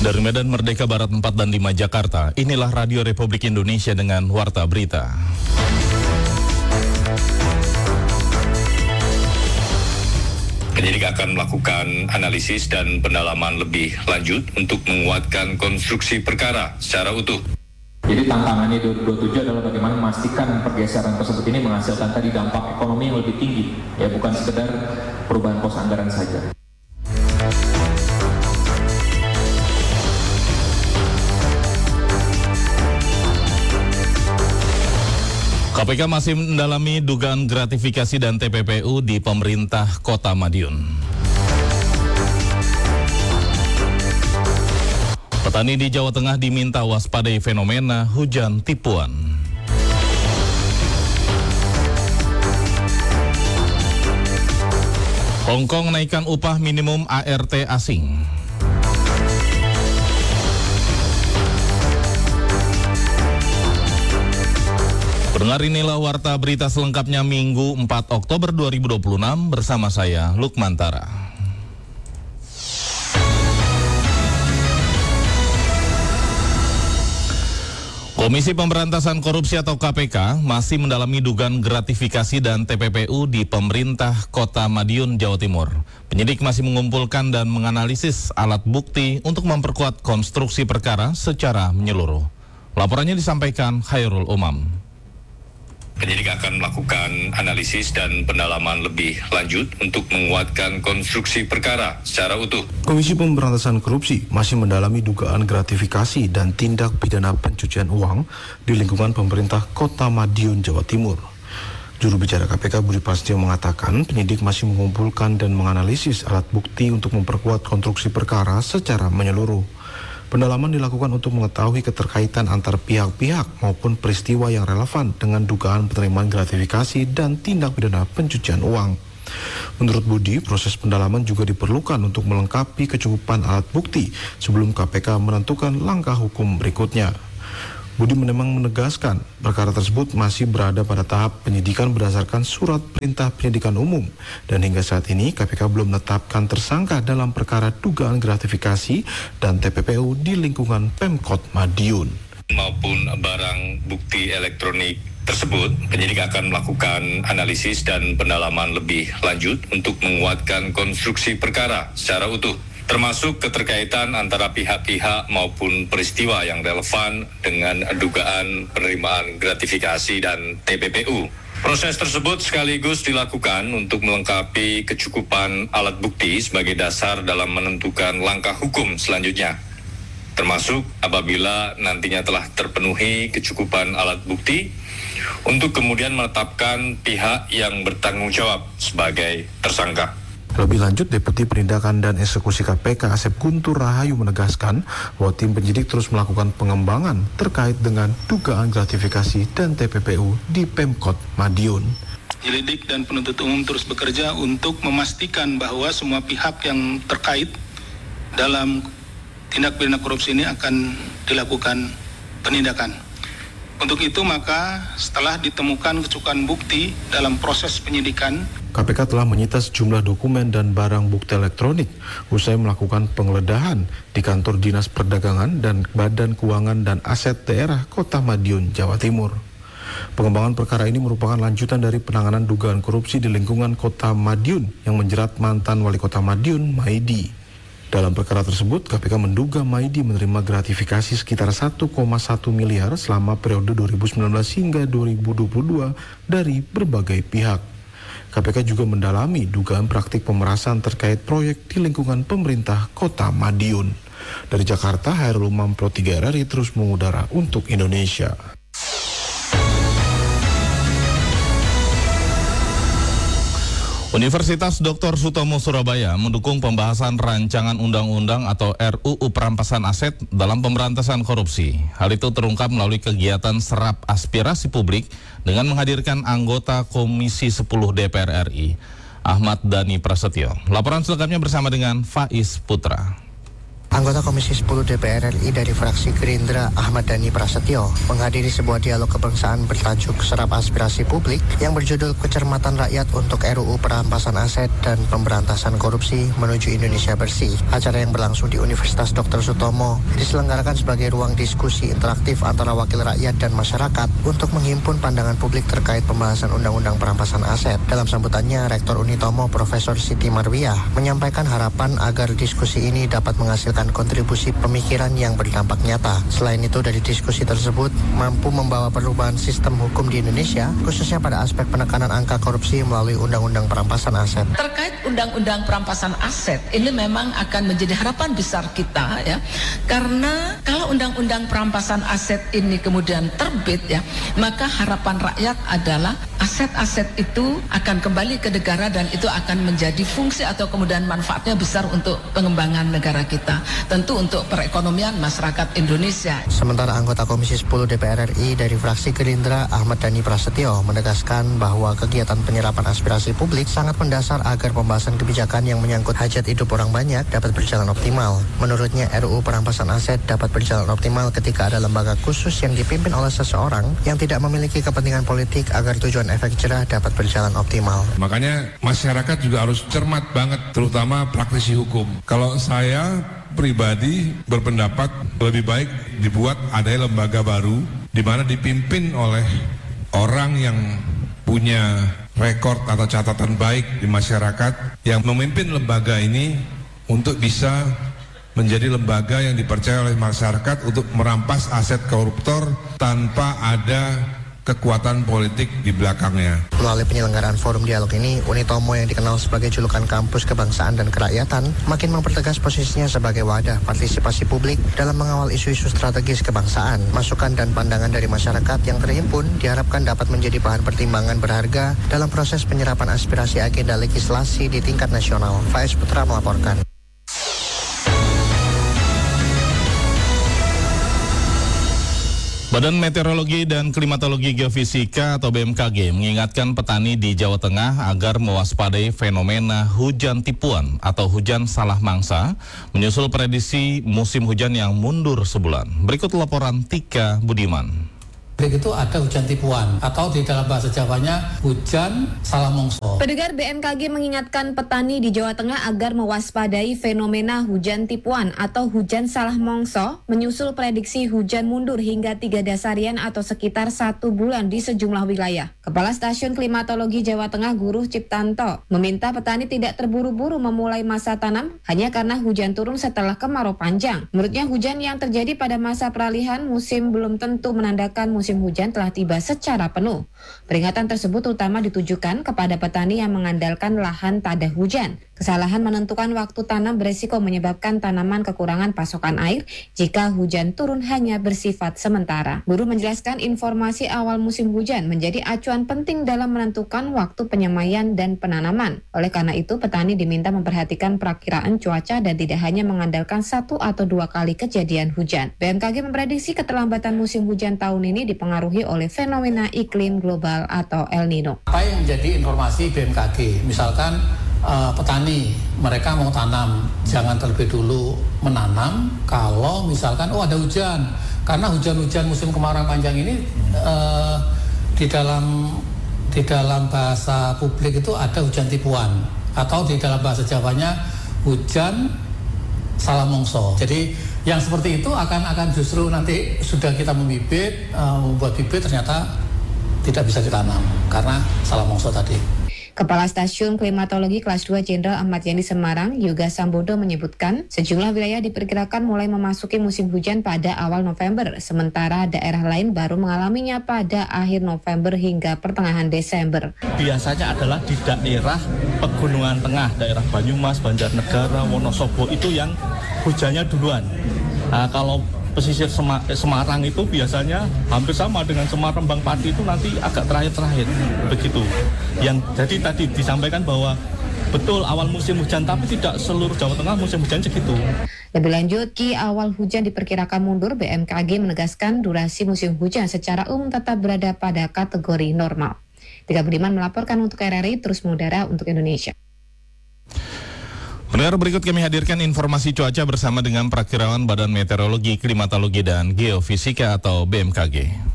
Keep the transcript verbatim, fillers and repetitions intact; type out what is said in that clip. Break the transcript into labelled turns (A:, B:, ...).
A: Dari Medan Merdeka Barat empat dan lima Jakarta, inilah Radio Republik Indonesia dengan Warta Berita.
B: Penyidik akan melakukan analisis dan pendalaman lebih lanjut untuk menguatkan konstruksi perkara secara utuh.
C: Jadi tantangannya dua puluh tujuh adalah bagaimana memastikan pergeseran tersebut ini menghasilkan tadi dampak ekonomi yang lebih tinggi, ya bukan sekedar perubahan pos anggaran saja.
A: K P K masih mendalami dugaan gratifikasi dan T P P U di pemerintah Kota Madiun. Petani di Jawa Tengah diminta waspadai fenomena hujan tipuan. Hong Kong naikkan upah minimum A R T asing. Pendengar, inilah Warta Berita selengkapnya Minggu empat Oktober dua ribu dua puluh enam bersama saya Lukman Tara. Komisi Pemberantasan Korupsi atau K P K masih mendalami dugaan gratifikasi dan T P P U di pemerintah Kota Madiun, Jawa Timur. Penyidik masih mengumpulkan dan menganalisis alat bukti untuk memperkuat konstruksi perkara secara menyeluruh. Laporannya disampaikan Khairul Umam.
B: Penyidik akan melakukan analisis dan pendalaman lebih lanjut untuk menguatkan konstruksi perkara secara utuh.
D: Komisi Pemberantasan Korupsi masih mendalami dugaan gratifikasi dan tindak pidana pencucian uang di lingkungan pemerintah Kota Madiun, Jawa Timur. Juru bicara K P K Budi Prasetyo mengatakan penyidik masih mengumpulkan dan menganalisis alat bukti untuk memperkuat konstruksi perkara secara menyeluruh. Pendalaman dilakukan untuk mengetahui keterkaitan antar pihak-pihak maupun peristiwa yang relevan dengan dugaan penerimaan gratifikasi dan tindak pidana pencucian uang. Menurut Budi, proses pendalaman juga diperlukan untuk melengkapi kecukupan alat bukti sebelum K P K menentukan langkah hukum berikutnya. Budi memang menegaskan perkara tersebut masih berada pada tahap penyidikan berdasarkan surat perintah penyidikan umum dan hingga saat ini K P K belum menetapkan tersangka dalam perkara dugaan gratifikasi dan T P P U di lingkungan Pemkot Madiun.
B: Maupun barang bukti elektronik tersebut, penyidik akan melakukan analisis dan pendalaman lebih lanjut untuk menguatkan konstruksi perkara secara utuh, termasuk keterkaitan antara pihak-pihak maupun peristiwa yang relevan dengan dugaan penerimaan gratifikasi dan T P P U. Proses tersebut sekaligus dilakukan untuk melengkapi kecukupan alat bukti sebagai dasar dalam menentukan langkah hukum selanjutnya, termasuk apabila nantinya telah terpenuhi kecukupan alat bukti untuk kemudian menetapkan pihak yang bertanggung jawab sebagai tersangka.
D: Lebih lanjut, Deputi Penindakan dan Eksekusi K P K Asep Guntur Rahayu menegaskan bahwa tim penyidik terus melakukan pengembangan terkait dengan dugaan gratifikasi dan T P P U di Pemkot Madiun.
E: Penyelidik dan penuntut umum terus bekerja untuk memastikan bahwa semua pihak yang terkait dalam tindak pidana korupsi ini akan dilakukan penindakan. Untuk itu maka setelah ditemukan kecukupan bukti dalam proses penyidikan,
D: K P K telah menyita sejumlah dokumen dan barang bukti elektronik usai melakukan penggeledahan di kantor Dinas Perdagangan dan Badan Keuangan dan Aset Daerah Kota Madiun, Jawa Timur. Pengembangan perkara ini merupakan lanjutan dari penanganan dugaan korupsi di lingkungan Kota Madiun yang menjerat mantan Wali Kota Madiun, Maidi. Dalam perkara tersebut, K P K menduga Maidi menerima gratifikasi sekitar satu koma satu miliar selama periode dua ribu sembilan belas hingga dua ribu dua puluh dua dari berbagai pihak. K P K juga mendalami dugaan praktik pemerasan terkait proyek di lingkungan pemerintah Kota Madiun. Dari Jakarta, Khairul Umam Pro tiga R R I terus mengudara untuk Indonesia.
A: Universitas Doktor Sutomo Surabaya mendukung pembahasan rancangan undang-undang atau R U U perampasan aset dalam pemberantasan korupsi. Hal itu terungkap melalui kegiatan serap aspirasi publik dengan menghadirkan anggota Komisi sepuluh D P R R I, Ahmad Dhani Prasetyo. Laporan selengkapnya bersama dengan Faiz Putra.
F: Anggota Komisi sepuluh D P R R I dari fraksi Gerindra Ahmad Dhani Prasetyo menghadiri sebuah dialog kebangsaan bertajuk Serap Aspirasi Publik yang berjudul Kecermatan Rakyat untuk R U U Perampasan Aset dan Pemberantasan Korupsi Menuju Indonesia Bersih. Acara yang berlangsung di Universitas Doktor Sutomo diselenggarakan sebagai ruang diskusi interaktif antara wakil rakyat dan masyarakat untuk menghimpun pandangan publik terkait pembahasan Undang-Undang Perampasan Aset. Dalam sambutannya, Rektor Unitomo Profesor Siti Marwiah menyampaikan harapan agar diskusi ini dapat menghasilkan kontribusi pemikiran yang berdampak nyata. Selain itu, dari diskusi tersebut mampu membawa perubahan sistem hukum di Indonesia, khususnya pada aspek penekanan angka korupsi melalui Undang-Undang Perampasan Aset.
G: Terkait Undang-Undang Perampasan Aset, ini memang akan menjadi harapan besar kita ya, karena kalau Undang-Undang Perampasan Aset ini kemudian terbit ya, maka harapan rakyat adalah aset-aset itu akan kembali ke negara dan itu akan menjadi fungsi atau kemudian manfaatnya besar untuk pengembangan negara kita. Tentu untuk perekonomian masyarakat Indonesia.
F: Sementara anggota Komisi sepuluh D P R R I dari fraksi Gerindra Ahmad Dhani Prasetyo menegaskan bahwa kegiatan penyerapan aspirasi publik sangat mendasar agar pembahasan kebijakan yang menyangkut hajat hidup orang banyak dapat berjalan optimal. Menurutnya R U U Perampasan Aset dapat berjalan optimal ketika ada lembaga khusus yang dipimpin oleh seseorang yang tidak memiliki kepentingan politik agar tujuan efek jerah dapat berjalan optimal.
H: Makanya masyarakat juga harus cermat banget, terutama praktisi hukum. Kalau saya pribadi berpendapat lebih baik dibuat ada lembaga baru di mana dipimpin oleh orang yang punya rekor atau catatan baik di masyarakat yang memimpin lembaga ini untuk bisa menjadi lembaga yang dipercaya oleh masyarakat untuk merampas aset koruptor tanpa ada kekuatan politik di belakangnya.
F: Melalui penyelenggaraan forum dialog ini, Unitomo yang dikenal sebagai julukan kampus kebangsaan dan kerakyatan makin mempertegas posisinya sebagai wadah partisipasi publik dalam mengawal isu-isu strategis kebangsaan. Masukan dan pandangan dari masyarakat yang terhimpun diharapkan dapat menjadi bahan pertimbangan berharga dalam proses penyerapan aspirasi agenda legislasi di tingkat nasional. Faiz Putra melaporkan.
A: Badan Meteorologi dan Klimatologi Geofisika atau B M K G mengingatkan petani di Jawa Tengah agar mewaspadai fenomena hujan tipuan atau hujan salah mangsa menyusul prediksi musim hujan yang mundur sebulan. Berikut laporan Tika Budiman.
I: Itu ada hujan tipuan atau di dalam bahasa Jawanya hujan salah mongso.
J: Pendengar, B M K G mengingatkan petani di Jawa Tengah agar mewaspadai fenomena hujan tipuan atau hujan salah mongso menyusul prediksi hujan mundur hingga tiga dasarian atau sekitar satu bulan di sejumlah wilayah. Kepala Stasiun Klimatologi Jawa Tengah Guruh Ciptanto meminta petani tidak terburu-buru memulai masa tanam hanya karena hujan turun setelah kemarau panjang. Menurutnya, hujan yang terjadi pada masa peralihan musim belum tentu menandakan musim musim hujan telah tiba secara penuh. Peringatan tersebut terutama ditujukan kepada petani yang mengandalkan lahan tada hujan. Kesalahan menentukan waktu tanam beresiko menyebabkan tanaman kekurangan pasokan air jika hujan turun hanya bersifat sementara. Guru menjelaskan informasi awal musim hujan menjadi acuan penting dalam menentukan waktu penyemaian dan penanaman. Oleh karena itu, petani diminta memperhatikan perakiraan cuaca dan tidak hanya mengandalkan satu atau dua kali kejadian hujan. B M K G memprediksi keterlambatan musim hujan tahun ini dipengaruhi oleh fenomena iklim global atau El Nino.
I: Apa yang menjadi informasi B M K G? Misalkan uh, petani mereka mau tanam, jangan terlebih dulu menanam kalau misalkan oh ada hujan, karena hujan-hujan musim kemarau panjang ini uh, di dalam di dalam bahasa publik itu ada hujan tipuan atau di dalam bahasa Jawanya hujan salah mongso. Jadi yang seperti itu akan akan justru nanti sudah kita membibit, uh, membuat bibit ternyata tidak bisa ditanam karena salah mongso tadi.
J: Kepala Stasiun Klimatologi Kelas dua Jenderal Ahmad Yani Semarang, Yoga Sambodo menyebutkan sejumlah wilayah diperkirakan mulai memasuki musim hujan pada awal November, sementara daerah lain baru mengalaminya pada akhir November hingga pertengahan Desember.
K: Biasanya adalah di daerah pegunungan tengah, daerah Banyumas, Banjarnegara, Wonosobo itu yang hujannya duluan. Nah, kalau pesisir Sema- Semarang itu biasanya hampir sama dengan Semarang, Rembang, Pati itu nanti agak terakhir-terakhir begitu. Yang jadi tadi disampaikan bahwa betul awal musim hujan, tapi tidak seluruh Jawa Tengah musim hujan segitu.
J: Lebih lanjut, ki awal hujan diperkirakan mundur. B M K G menegaskan durasi musim hujan secara umum tetap berada pada kategori normal. Tika Budiman melaporkan untuk R R I, terus mengudara untuk Indonesia.
A: Pendengar, berikut kami hadirkan informasi cuaca bersama dengan Prakirawan Badan Meteorologi, Klimatologi, dan Geofisika atau B M K G.